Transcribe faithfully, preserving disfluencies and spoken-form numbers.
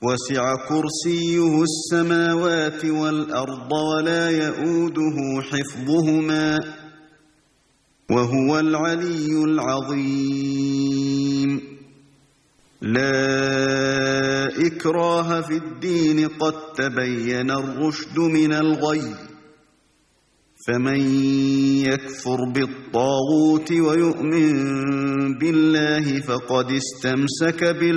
وسع كرسيه السماوات والأرض ولا يئوده حفظهما وهو العلي العظيم. لا إكراه في الدين قد تبين الرشد من الغي، فمن يكفر بالطاغوت ويؤمن بالله فقد استمسك